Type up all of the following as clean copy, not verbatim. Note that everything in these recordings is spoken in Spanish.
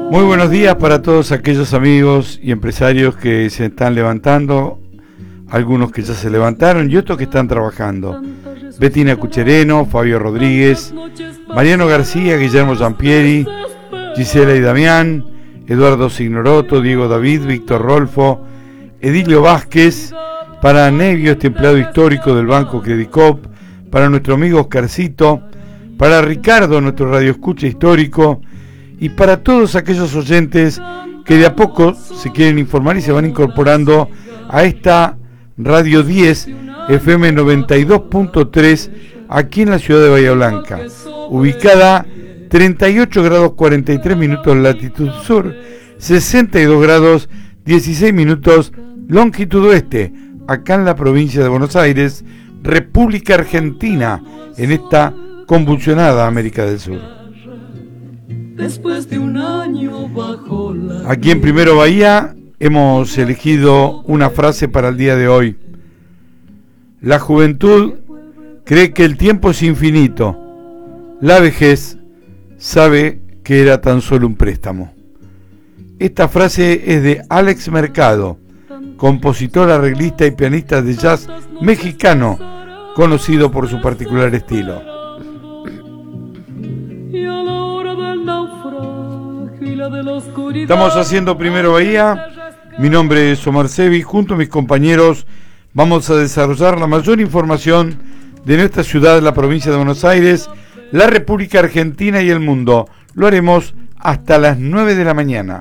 Muy buenos días para todos aquellos amigos y empresarios que se están levantando, algunos que ya se levantaron y otros que están trabajando. Betina Cuchereno, Fabio Rodríguez, Mariano García, Guillermo Giampieri, Gisela y Damián, Eduardo Signoroto, Diego David, Víctor Rolfo, Edilio Vázquez, para Nevio, este empleado histórico del Banco Credicop, para nuestro amigo Oscarcito, para Ricardo, nuestro radioescucha histórico, y para todos aquellos oyentes que de a poco se quieren informar y se van incorporando a esta Radio 10 FM 92.3 aquí en la ciudad de Bahía Blanca, ubicada 38 grados 43 minutos latitud sur, 62 grados 16 minutos longitud oeste, acá en la provincia de Buenos Aires, República Argentina, en esta convulsionada América del Sur. Después de un año bajo la... Aquí en Primero Bahía hemos elegido una frase para el día de hoy. La juventud cree que el tiempo es infinito. La vejez sabe que era tan solo un préstamo. Esta frase es de Alex Mercado, compositor, arreglista y pianista de jazz mexicano, conocido por su particular estilo. Estamos haciendo Primero Bahía. Mi nombre es Omar Sevi. Junto a mis compañeros vamos a desarrollar la mayor información de nuestra ciudad, la provincia de Buenos Aires, la República Argentina y el mundo. Lo haremos hasta las 9 de la mañana.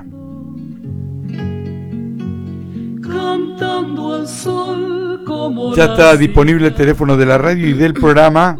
Cantando al sol como ya está disponible el teléfono de la radio y del programa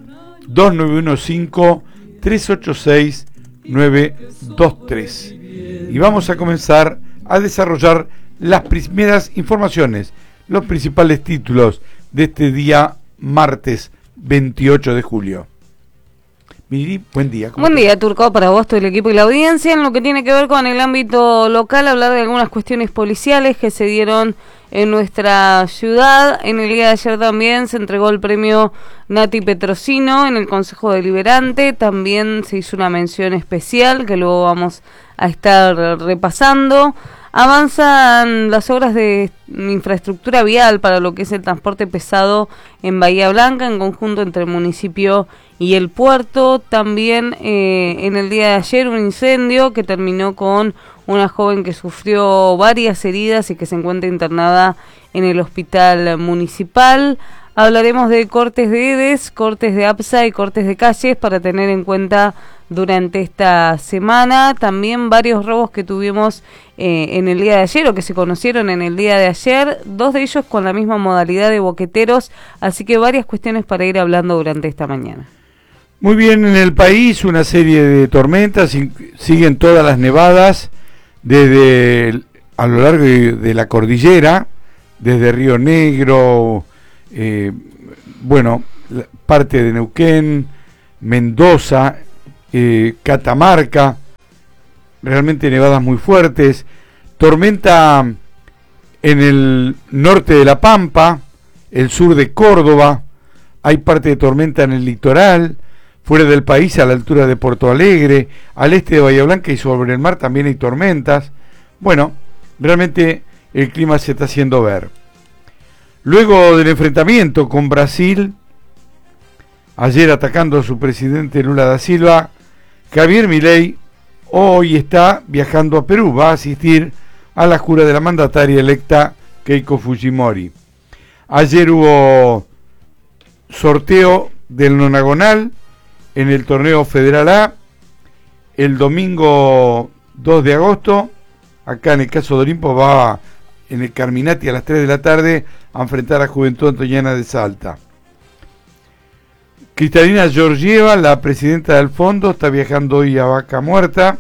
2915-386-923. Y vamos a comenzar a desarrollar las primeras informaciones, los principales títulos de este día martes 28 de julio. Miri, buen día. Buen día, Turco, para vos, todo el equipo y la audiencia. En lo que tiene que ver con el ámbito local, hablar de algunas cuestiones policiales que se dieron en nuestra ciudad. En el día de ayer también se entregó el premio Nati Petrosino en el Consejo Deliberante. También se hizo una mención especial que luego vamos a estar repasando. Avanzan las obras de infraestructura vial para lo que es el transporte pesado en Bahía Blanca, en conjunto entre el municipio y el puerto. También en el día de ayer un incendio que terminó con una joven que sufrió varias heridas y que se encuentra internada en el hospital municipal. Hablaremos de cortes de EDES, cortes de APSA y cortes de calles para tener en cuenta durante esta semana. También varios robos que tuvimos en el día de ayer o que se conocieron en el día de ayer, dos de ellos con la misma modalidad de boqueteros, así que varias cuestiones para ir hablando durante esta mañana. Muy bien, en el país una serie de tormentas, siguen todas las nevadas desde a lo largo de la cordillera, desde Río Negro, parte de Neuquén, Mendoza, Catamarca, realmente nevadas muy fuertes, tormenta en el norte de La Pampa, el sur de Córdoba, hay parte de tormenta en el litoral, fuera del país a la altura de Porto Alegre, al este de Bahía Blanca y sobre el mar también hay tormentas. Bueno, realmente el clima se está haciendo ver. Luego del enfrentamiento con Brasil, ayer atacando a su presidente Lula da Silva, Javier Milei hoy está viajando a Perú, va a asistir a la jura de la mandataria electa Keiko Fujimori. Ayer hubo sorteo del nonagonal en el torneo Federal A, el domingo 2 de agosto, acá en el caso de Olimpo va en el Carminati a las 3 de la tarde a enfrentar a Juventud Antoniana de Salta. Cristalina Georgieva, la presidenta del fondo, está viajando hoy a Vaca Muerta.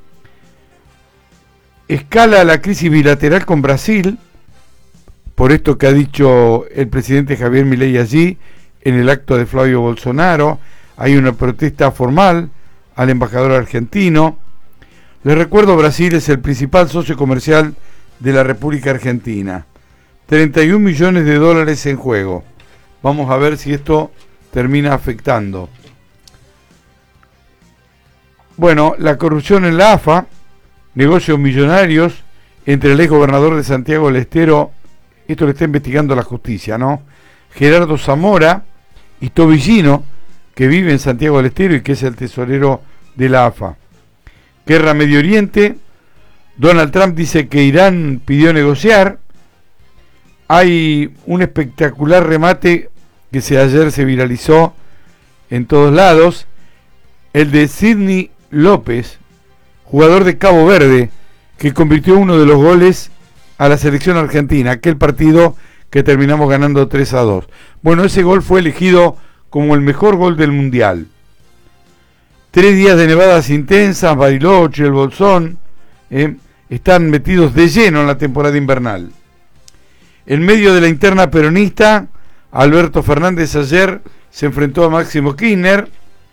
Escala la crisis bilateral con Brasil, por esto que ha dicho el presidente Javier Milei allí, en el acto de Flavio Bolsonaro. Hay una protesta formal al embajador argentino. Les recuerdo, Brasil es el principal socio comercial de la República Argentina. 31 millones de dólares en juego. Vamos a ver si esto termina afectando. Bueno, la corrupción en la AFA negocios millonarios entre el ex gobernador de Santiago del Estero, esto lo está investigando la justicia, ¿no? Gerardo Zamora y Tobillino, que vive en Santiago del Estero y que es el tesorero de la AFA. Guerra Medio Oriente, Donald Trump dice que Irán pidió negociar. Hay un espectacular remate que ayer se viralizó en todos lados, el de Sidney López, jugador de Cabo Verde, que convirtió uno de los goles a la selección argentina, aquel partido que terminamos ganando 3-2. Bueno, ese gol fue elegido como el mejor gol del Mundial. 3 días de nevadas intensas, Bariloche, el Bolsón, están metidos de lleno en la temporada invernal. En medio de la interna peronista, Alberto Fernández ayer se enfrentó a Máximo Kirchner.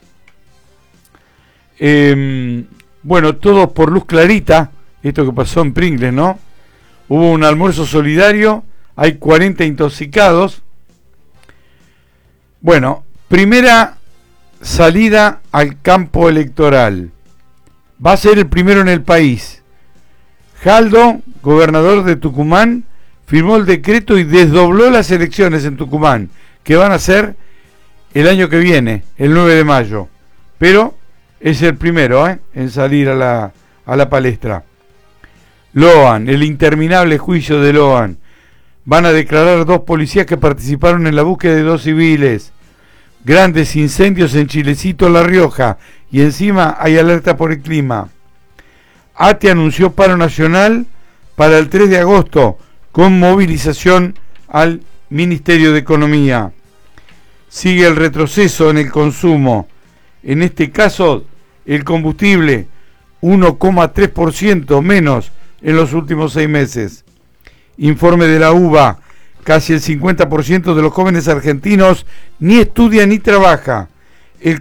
Bueno, todo por luz clarita, esto que pasó en Pringles, ¿no? Hubo un almuerzo solidario, hay 40 intoxicados. Bueno, primera salida al campo electoral. Va a ser el primero en el país. Jaldo, gobernador de Tucumán, firmó el decreto y desdobló las elecciones en Tucumán, que van a ser el año que viene, el 9 de mayo. Pero es el primero en salir a la palestra. Loan, el interminable juicio de Loan. Van a declarar 2 policías que participaron en la búsqueda de 2 civiles. Grandes incendios en Chilecito, La Rioja, y encima hay alerta por el clima. ATE anunció paro nacional para el 3 de agosto, con movilización al Ministerio de Economía. Sigue el retroceso en el consumo. En este caso, el combustible, 1,3% menos en los últimos 6 meses. Informe de la UBA, casi el 50% de los jóvenes argentinos ni estudia ni trabaja. El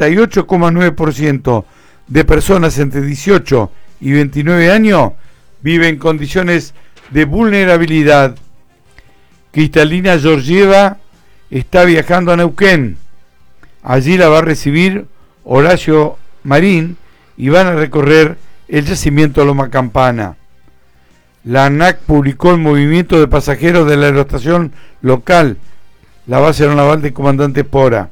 48,9% de personas entre 18 y 29 años vive en condiciones de vulnerabilidad. Cristalina Georgieva está viajando a Neuquén. Allí la va a recibir Horacio Marín y van a recorrer el yacimiento Loma Campana. La ANAC publicó el movimiento de pasajeros de la aeroestación local, la base aeronaval de Comandante Pora.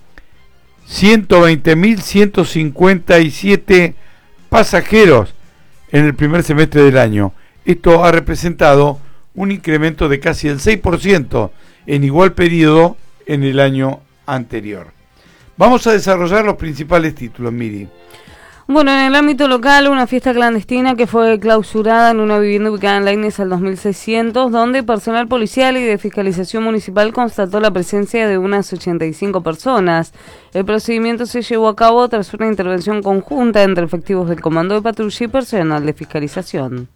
120.157 pasajeros en el primer semestre del año. Esto ha representado un incremento de casi el 6% en igual periodo en el año anterior. Vamos a desarrollar los principales títulos, Miri. Bueno, en el ámbito local, una fiesta clandestina que fue clausurada en una vivienda ubicada en Laínez al 2600, donde personal policial y de fiscalización municipal constató la presencia de unas 85 personas. El procedimiento se llevó a cabo tras una intervención conjunta entre efectivos del Comando de Patrulla y personal de fiscalización.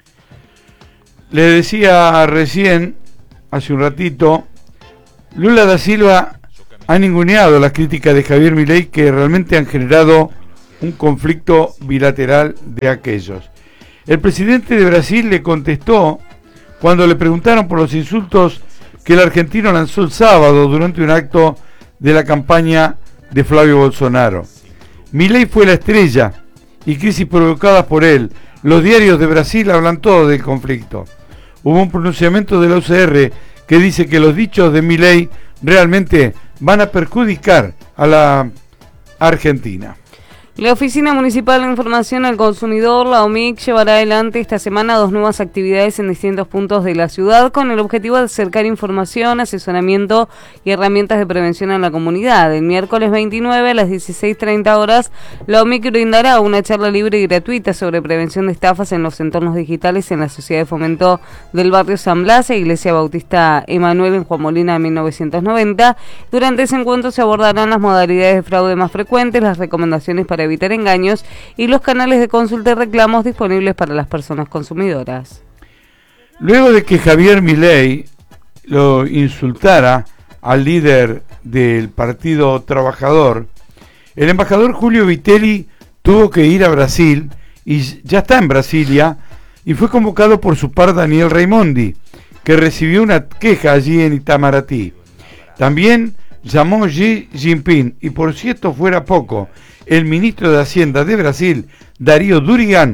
Le decía recién, hace un ratito, Lula da Silva ha ninguneado las críticas de Javier Milei, que realmente han generado un conflicto bilateral de aquellos. El presidente de Brasil le contestó cuando le preguntaron por los insultos que el argentino lanzó el sábado durante un acto de la campaña de Flavio Bolsonaro. Milei fue la estrella y crisis provocadas por él. Los diarios de Brasil hablan todo del conflicto. Hubo un pronunciamiento de la UCR que dice que los dichos de Milei realmente van a perjudicar a la Argentina. La Oficina Municipal de Información al Consumidor, la OMIC, llevará adelante esta semana 2 nuevas actividades en distintos puntos de la ciudad con el objetivo de acercar información, asesoramiento y herramientas de prevención a la comunidad. El miércoles 29 a las 16:30 horas, la OMIC brindará una charla libre y gratuita sobre prevención de estafas en los entornos digitales en la Sociedad de Fomento del Barrio San Blas e Iglesia Bautista Emanuel en Juan Molina 1990. Durante ese encuentro se abordarán las modalidades de fraude más frecuentes, las recomendaciones para evitar engaños y los canales de consulta y reclamos disponibles para las personas consumidoras. Luego de que Javier Milei lo insultara al líder del Partido Trabajador, el embajador Julio Vitelli tuvo que ir a Brasil y ya está en Brasilia y fue convocado por su par Daniel Raimondi, que recibió una queja allí en Itamaraty. También llamó Xi Jinping y, por si esto fuera poco, el ministro de Hacienda de Brasil, Darío Durigan,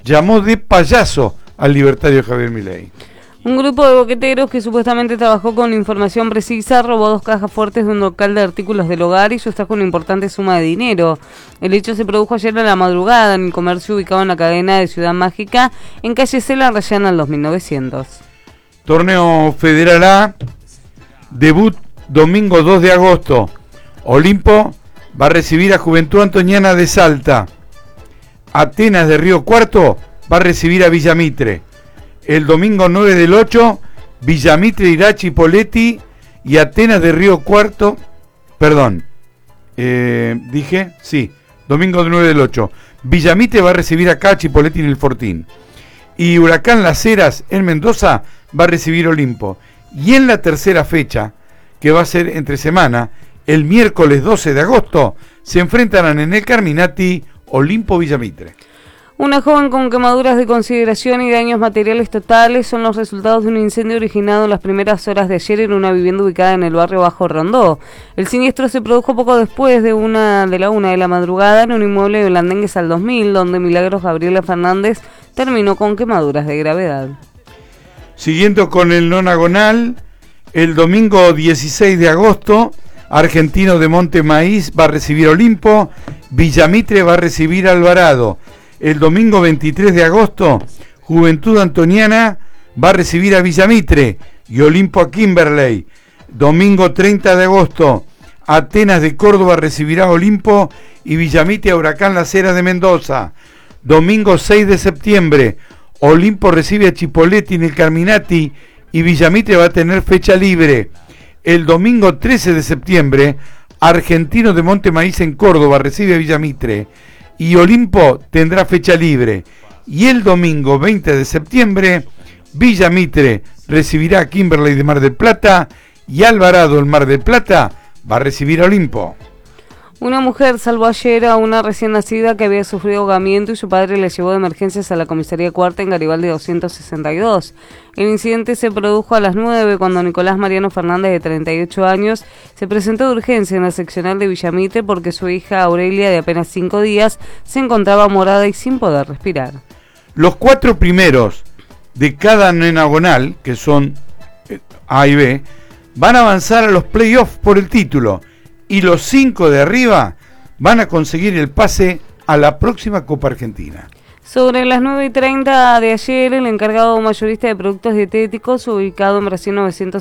llamó de payaso al libertario Javier Milei. Un grupo de boqueteros que supuestamente trabajó con información precisa robó 2 cajas fuertes de un local de artículos del hogar y sustrajo una importante suma de dinero. El hecho se produjo ayer a la madrugada en el comercio ubicado en la cadena de Ciudad Mágica, en calle Cela, Rayana, al 2900. Torneo Federal A, debut domingo 2 de agosto. Olimpo va a recibir a Juventud Antoniana de Salta. Atenas de Río Cuarto va a recibir a Villamitre. El domingo 9 del 8, Villamitre irá a Chipoleti y Atenas de Río Cuarto, domingo 9 del 8. Villamitre va a recibir acá a Chipoleti en el Fortín. Y Huracán Las Heras en Mendoza va a recibir Olimpo. Y en la tercera fecha, que va a ser entre semana, el miércoles 12 de agosto, se enfrentarán en el Carminati Olimpo Villamitre. Una joven con quemaduras de consideración y daños materiales totales son los resultados de un incendio originado en las primeras horas de ayer en una vivienda ubicada en el barrio Bajo Rondó. El siniestro se produjo poco después de la 1 de la madrugada en un inmueble de Blandengues al 2000, donde Milagros Gabriela Fernández terminó con quemaduras de gravedad. Siguiendo con el nonagonal, el domingo 16 de agosto, Argentino de Monte Maíz va a recibir Olimpo, Villamitre va a recibir Alvarado. El domingo 23 de agosto, Juventud Antoniana va a recibir a Villamitre y Olimpo a Kimberley. Domingo 30 de agosto, Atenas de Córdoba recibirá a Olimpo y Villamitre a Huracán Las Heras de Mendoza. Domingo 6 de septiembre, Olimpo recibe a Chipoleti en el Carminati y Villamitre va a tener fecha libre. El domingo 13 de septiembre, Argentino de Monte Maíz en Córdoba recibe a Villamitre y Olimpo tendrá fecha libre. Y el domingo 20 de septiembre, Villamitre recibirá a Kimberley de Mar del Plata y Alvarado, el Mar del Plata, va a recibir a Olimpo. Una mujer salvó ayer a una recién nacida que había sufrido ahogamiento y su padre la llevó de emergencias a la comisaría cuarta en Garibaldi 262. El incidente se produjo a las 9 cuando Nicolás Mariano Fernández, de 38 años, se presentó de urgencia en la seccional de Villamitre porque su hija Aurelia, de apenas 5 días, se encontraba morada y sin poder respirar. Los 4 primeros de cada nonagonal, que son A y B, van a avanzar a los playoffs por el título. Y los 5 de arriba van a conseguir el pase a la próxima Copa Argentina. Sobre las 9:30 de ayer, el encargado mayorista de productos dietéticos, ubicado en Brasil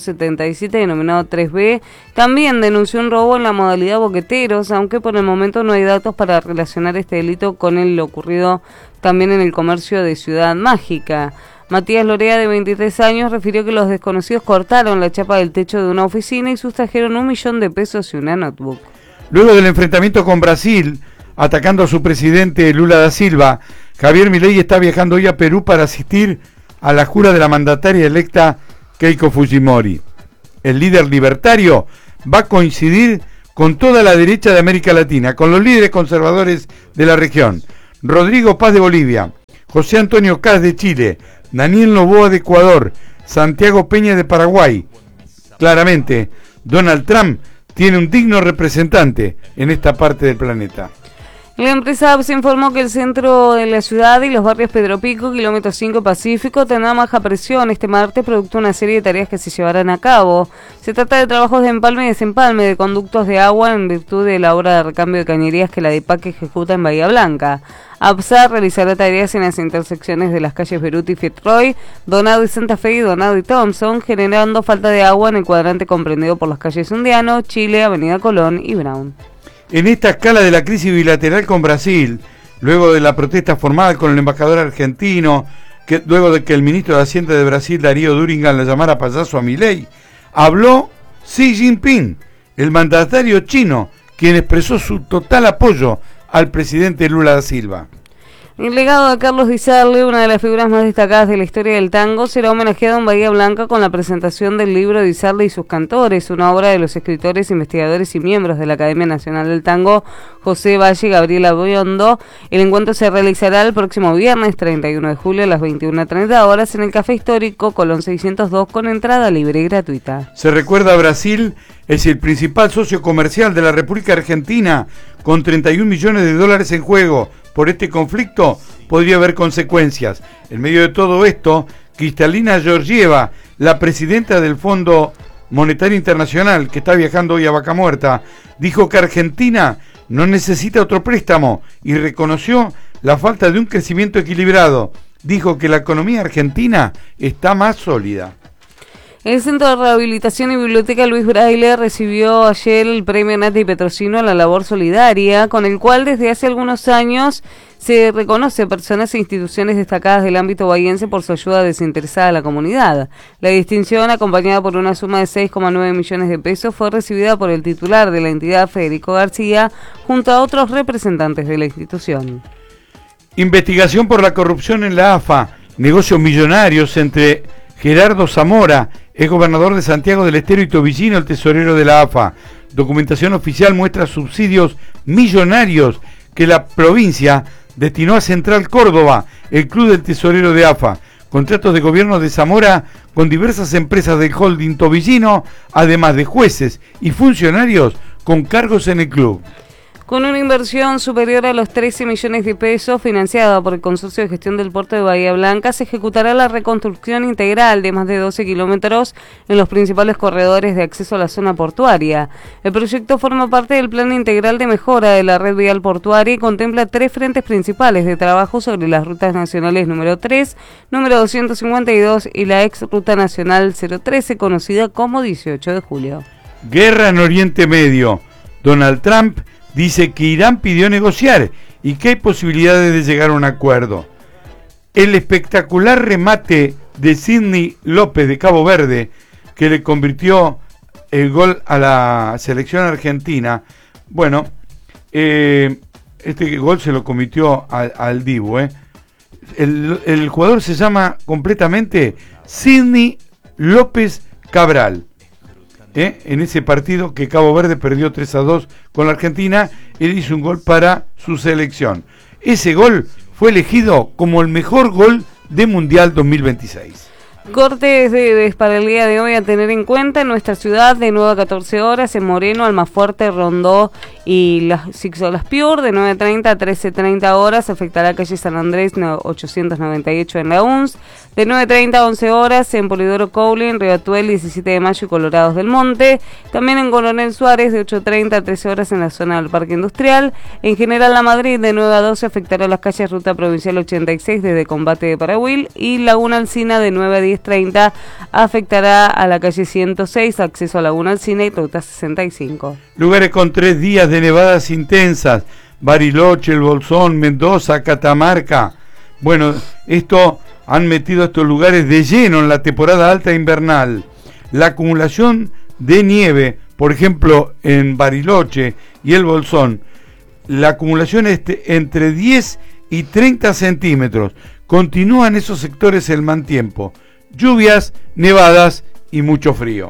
977, denominado 3B, también denunció un robo en la modalidad boqueteros, aunque por el momento no hay datos para relacionar este delito con el ocurrido también en el comercio de Ciudad Mágica. Matías Lorea, de 23 años, refirió que los desconocidos cortaron la chapa del techo de una oficina y sustrajeron $1.000.000 y una notebook. Luego del enfrentamiento con Brasil, atacando a su presidente Lula da Silva, Javier Milei está viajando hoy a Perú para asistir a la jura de la mandataria electa Keiko Fujimori. El líder libertario va a coincidir con toda la derecha de América Latina, con los líderes conservadores de la región: Rodrigo Paz de Bolivia, José Antonio Kast de Chile, Daniel Noboa de Ecuador, Santiago Peña de Paraguay. Claramente, Donald Trump tiene un digno representante en esta parte del planeta. La empresa se informó que el centro de la ciudad y los barrios Pedro Pico, kilómetro 5 Pacífico, tendrá baja presión este martes producto de una serie de tareas que se llevarán a cabo. Se trata de trabajos de empalme y desempalme de conductos de agua en virtud de la obra de recambio de cañerías que la DIPAC ejecuta en Bahía Blanca. APSA realizará tareas en las intersecciones de las calles Beruti y Fitzroy, Donado y Santa Fe y Donado y Thompson, generando falta de agua en el cuadrante comprendido por las calles Undiano, Chile, Avenida Colón y Brown. En esta escala de la crisis bilateral con Brasil, luego de la protesta formal con el embajador argentino, luego de que el ministro de Hacienda de Brasil, Darío Durigan, le llamara payaso a Milei, habló Xi Jinping, el mandatario chino, quien expresó su total apoyo al presidente Lula da Silva. El legado de Carlos Di Sarli, una de las figuras más destacadas de la historia del tango, será homenajeado en Bahía Blanca con la presentación del libro Di Sarli y sus cantores, una obra de los escritores, investigadores y miembros de la Academia Nacional del Tango, José Valle y Gabriela Biondo. El encuentro se realizará el próximo viernes 31 de julio a las 21:30 horas en el Café Histórico Colón 602 con entrada libre y gratuita. Se recuerda a Brasil, es el principal socio comercial de la República Argentina con $31 millones en juego por este conflicto, podría haber consecuencias. En medio de todo esto, Kristalina Georgieva, la presidenta del Fondo Monetario Internacional, que está viajando hoy a Vaca Muerta, dijo que Argentina no necesita otro préstamo y reconoció la falta de un crecimiento equilibrado. Dijo que la economía argentina está más sólida. El Centro de Rehabilitación y Biblioteca Luis Braille recibió ayer el premio Nati Petrosino a la labor solidaria, con el cual desde hace algunos años se reconoce personas e instituciones destacadas del ámbito bahiense por su ayuda desinteresada a la comunidad. La distinción, acompañada por una suma de 6,9 millones de pesos, fue recibida por el titular de la entidad, Federico García, junto a otros representantes de la institución. Investigación por la corrupción en la AFA, negocios millonarios entre Gerardo Zamora, ex gobernador de Santiago del Estero, y Tobillino, el tesorero de la AFA. Documentación oficial muestra subsidios millonarios que la provincia destinó a Central Córdoba, el club del tesorero de AFA. Contratos de gobierno de Zamora con diversas empresas del holding Tobillino, además de jueces y funcionarios con cargos en el club. Con una inversión superior a los 13 millones de pesos financiada por el Consorcio de Gestión del Puerto de Bahía Blanca, se ejecutará la reconstrucción integral de más de 12 kilómetros en los principales corredores de acceso a la zona portuaria. El proyecto forma parte del Plan Integral de Mejora de la Red Vial Portuaria y contempla 3 frentes principales de trabajo sobre las rutas nacionales número 3, número 252 y la ex Ruta Nacional 013, conocida como 18 de julio. Guerra en Oriente Medio. Donald Trump dice que Irán pidió negociar y que hay posibilidades de llegar a un acuerdo. El espectacular remate de Sidney López de Cabo Verde, que le convirtió el gol a la selección argentina. Bueno, este gol se lo convirtió al Dibu. El jugador se llama completamente Sidney López Cabral. En ese partido que Cabo Verde perdió 3-2 con la Argentina, él hizo un gol para su selección. Ese gol fue elegido como el mejor gol de Mundial 2026. Cortes para el día de hoy a tener en cuenta en nuestra ciudad: de 9 a 14 horas en Moreno, Almafuerte, Rondó y Sixolas Piur. De 9:30 a 13:30 horas afectará calle San Andrés 898 en la UNS. De 9:30 a 11 horas en Polidoro Cowlin, Río Atuel, 17 de Mayo y Colorados del Monte. También en Coronel Suárez de 8:30 a 13 horas en la zona del Parque Industrial. En General La Madrid de 9 a 12 afectará las calles Ruta Provincial 86 desde Combate de Parahuil, y Laguna Alsina de 9 a 10:30 afectará a la calle 106, acceso a Laguna Alsina y Ruta 65. Lugares con 3 días de nevadas intensas: Bariloche, El Bolsón, Mendoza, Catamarca. Bueno, esto han metido a estos lugares de lleno en la temporada alta invernal. La acumulación de nieve, por ejemplo, en Bariloche y El Bolsón, la acumulación es entre 10 y 30 centímetros. Continúa en esos sectores el mal tiempo: lluvias, nevadas y mucho frío.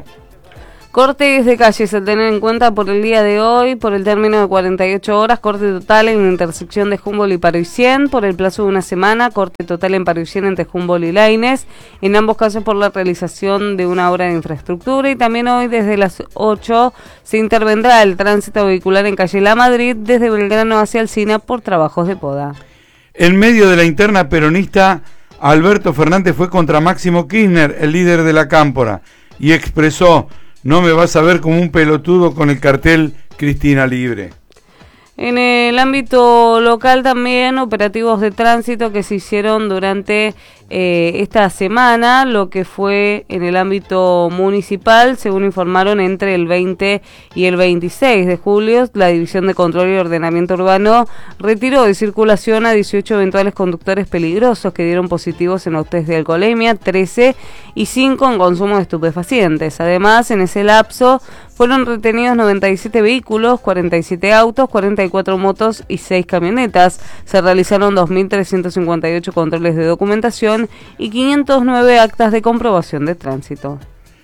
Cortes de calles a tener en cuenta por el día de hoy: por el término de 48 horas, corte total en la intersección de Humboldt y Parisien; por el plazo de una semana, corte total en Parisien entre Humboldt y Lainez, en ambos casos por la realización de una obra de infraestructura. Y también hoy desde las 8 se intervendrá el tránsito vehicular en calle La Madrid desde Belgrano hacia Alsina por trabajos de poda. En medio de la interna peronista, Alberto Fernández fue contra Máximo Kirchner, el líder de la Cámpora, y expresó: no me vas a ver como un pelotudo con el cartel Cristina Libre. En el ámbito local también operativos de tránsito que se hicieron durante esta semana, lo que fue en el ámbito municipal, según informaron, entre el 20 y el 26 de julio, la División de Control y Ordenamiento Urbano retiró de circulación a 18 eventuales conductores peligrosos que dieron positivos en los test de alcoholemia, 13 y 5 en consumo de estupefacientes. Además, en ese lapso fueron retenidos 97 vehículos, 47 autos, 44 motos y 6 camionetas. Se realizaron 2.358 controles de documentación y 509 actas de comprobación de tránsito.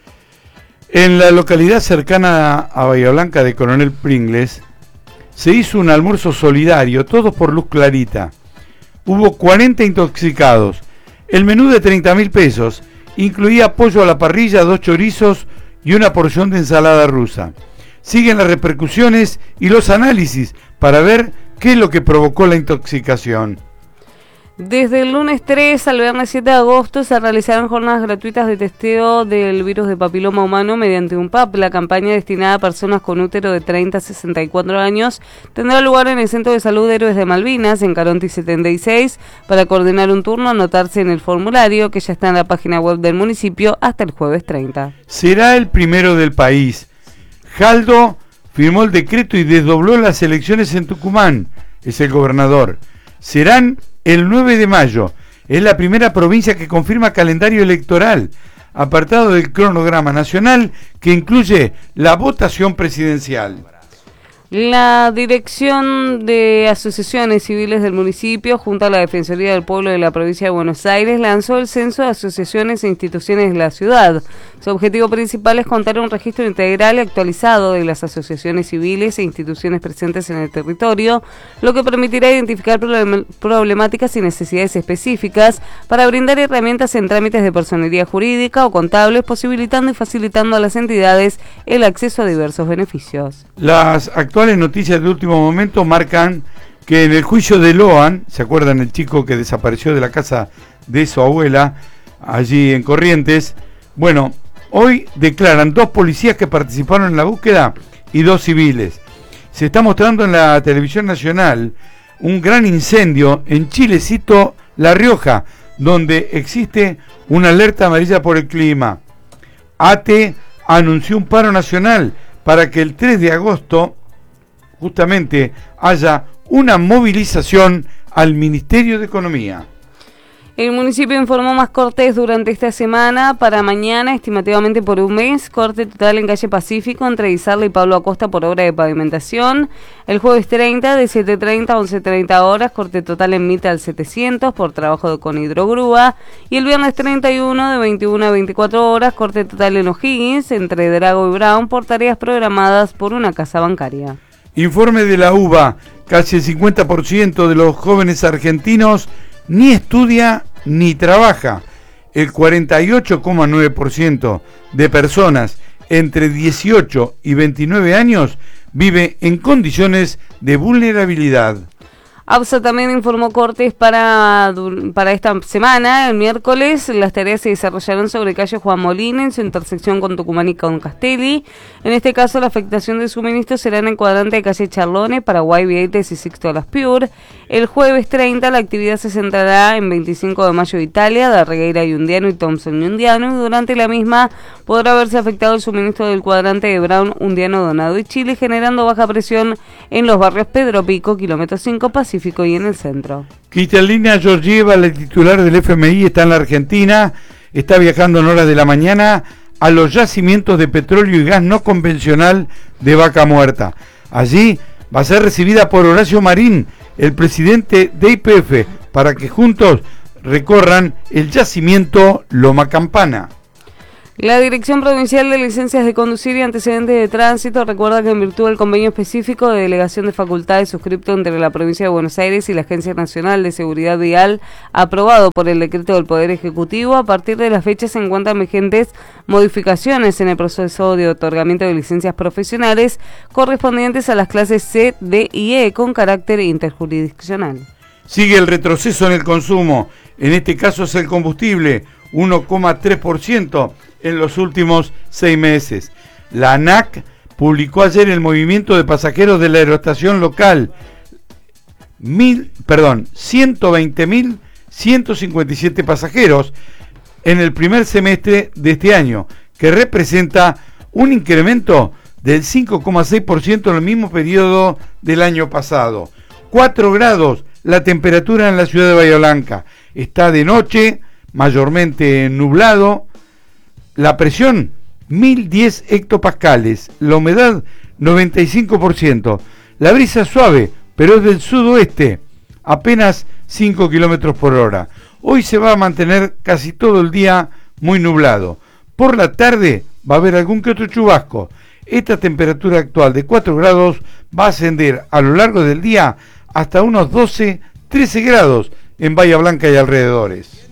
En la localidad cercana a Bahía Blanca de Coronel Pringles se hizo un almuerzo solidario, todos por Luz Clarita. Hubo 40 intoxicados. El menú de 30.000 pesos incluía pollo a la parrilla, 2 chorizos y una porción de ensalada rusa. Siguen las repercusiones y los análisis para ver ¿Qué es lo que provocó la intoxicación? Desde el lunes 3 al viernes 7 de agosto se realizarán jornadas gratuitas de testeo del virus de papiloma humano mediante un PAP. La campaña destinada a personas con útero de 30 a 64 años tendrá lugar en el Centro de Salud Héroes de Malvinas, en Caronte 76. Para coordinar un turno, anotarse en el formulario que ya está en la página web del municipio hasta el jueves 30. Será el primero del país. Jaldo firmó el decreto y desdobló las elecciones en Tucumán. Es el gobernador. Serán el 9 de mayo. Es la primera provincia que confirma calendario electoral, apartado del cronograma nacional que incluye la votación presidencial. La Dirección de Asociaciones Civiles del municipio, junto a la Defensoría del Pueblo de la provincia de Buenos Aires, lanzó el censo de asociaciones e instituciones de la ciudad. Su objetivo principal es contar un registro integral y actualizado de las asociaciones civiles e instituciones presentes en el territorio, lo que permitirá identificar problemáticas y necesidades específicas para brindar herramientas en trámites de personería jurídica o contables, posibilitando y facilitando a las entidades el acceso a diversos beneficios. Las actuales noticias de último momento marcan que en el juicio de Loan, ¿se acuerdan el chico que desapareció de la casa de su abuela, allí en Corrientes? Bueno, hoy declaran 2 policías que participaron en la búsqueda y 2 civiles. Se está mostrando en la televisión nacional un gran incendio en Chilecito, La Rioja, donde existe una alerta amarilla por el clima. ATE anunció un paro nacional para que el 3 de agosto justamente haya una movilización al Ministerio de Economía. El municipio informó más cortes durante esta semana. Para mañana, estimativamente por un mes, corte total en calle Pacífico entre Izarla y Pablo Acosta por obra de pavimentación. El jueves 30 de 7:30 a 11:30 horas, corte total en Mita al 700 por trabajo con hidrogrúa. Y el viernes 31 de 21 a 24 horas, corte total en O'Higgins entre Drago y Brown por tareas programadas por una casa bancaria. Informe de la UBA, casi el 50% de los jóvenes argentinos ni estudia ni trabaja. El 48,9% de personas entre 18 y 29 años vive en condiciones de vulnerabilidad. ABSA también informó cortes para esta semana. El miércoles las tareas se desarrollaron sobre calle Juan Molina en su intersección con Tucumán y con Castelli. En este caso la afectación de suministro será en el cuadrante de calle Charlone, Paraguay, Vieites y Sixto Las Piur. El jueves 30 la actividad se centrará en 25 de Mayo de Italia, Darregueira y Undiano y Thompson y Undiano, y durante la misma podrá haberse afectado el suministro del cuadrante de Brown, Undiano, Donado y Chile, generando baja presión en los barrios Pedro Pico, kilómetro 5, Pacífico y en el centro. Cristalina Georgieva, la titular del FMI, está en la Argentina, está viajando en horas de la mañana a los yacimientos de petróleo y gas no convencional de Vaca Muerta. Allí va a ser recibida por Horacio Marín, el presidente de YPF, para que juntos recorran el yacimiento Loma Campana. La Dirección Provincial de Licencias de Conducir y Antecedentes de Tránsito recuerda que en virtud del convenio específico de delegación de facultades suscripto entre la Provincia de Buenos Aires y la Agencia Nacional de Seguridad Vial, aprobado por el decreto del Poder Ejecutivo, a partir de la fecha se encuentran vigentes modificaciones en el proceso de otorgamiento de licencias profesionales correspondientes a las clases C, D y E con carácter interjurisdiccional. Sigue el retroceso en el consumo, en este caso es el combustible, 1,3% en los últimos 6 meses. La ANAC publicó ayer el movimiento de pasajeros de la aeroestación local, 120.157 pasajeros en el primer semestre de este año, que representa un incremento del 5,6% en el mismo periodo del año pasado. 4 grados la temperatura en la ciudad de Bahía Blanca. Está de noche, mayormente nublado. La presión 1010 hectopascales, la humedad 95%, la brisa suave, pero es del sudoeste, apenas 5 kilómetros por hora. Hoy se va a mantener casi todo el día muy nublado. Por la tarde va a haber algún que otro chubasco. Esta temperatura actual de 4 grados va a ascender a lo largo del día hasta unos 12-13 grados en Bahía Blanca y alrededores.